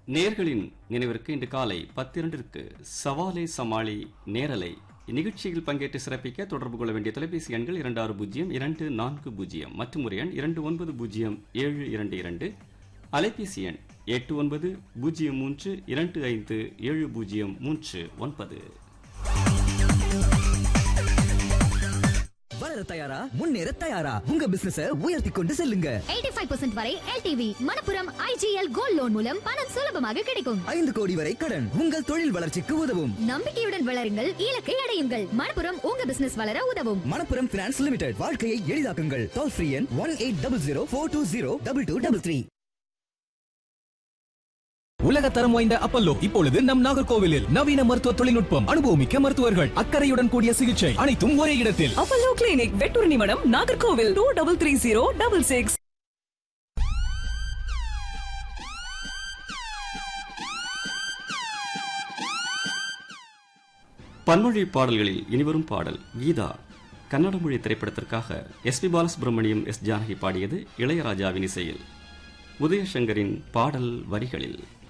நேர்களின் நினைவிற்கு இன்று காலை 10:02 சவாலே சமாளி நேரலை இந்நிகழ்ச்சியில் பங்கேற்று சிறப்பிக்க தொடர்பு கொள்ள வேண்டிய தொலைபேசி எண்கள் 260240 மற்றும் ஒரு எண் 290722, அலைபேசி எண் 8903257039. வளர தயாரா, முன்னேற தயாரா, உங்க பிசினஸ உயர்த்தி கொண்டு செல்லுங்க. 85% வரை LTV Manappuram IGL gold loan மூலம் பணம் சுலபமாக கிடைக்கும். 5 கோடி வரை கடன் உங்கள் தொழில் வளர்ச்சிக்கு உதவும். நம்பிக்கையுடன் வளருங்கள், இலக்கை அடையுங்கள். மணப்புரம் உங்க பிசினஸ் வளர உதவும். மணப்புரம் பினான்ஸ் லிமிடெட், வாழ்க்கையை எளிதாக்குங்கள். டோல் ஃப்ரீ எண் 180042022233. உலக தரம் வாய்ந்த அப்பல்லோ இப்பொழுது நம் நாகர்கோவிலில் நவீன மருத்துவ தொழில்நுட்பம், அனுபவமிக்க மருத்துவர்கள், அக்கறையுடன் கூடிய சிகிச்சை, அனைத்தும் ஒரே இடத்தில். அப்பல்லோ கிளினிக், வெட்டூர் நிமிடம், நாகர்கோவில் 233066. பன்மொழி பாடல்களில் இனிவரும் பாடல் கீதா கன்னட மொழி திரைப்படத்திற்காக எஸ்பி பாலசுப்ரமணியம், எஸ் ஜானகி பாடியது, இளையராஜாவின் இசையில் உதயசங்கரின் பாடல் வரிகளில்.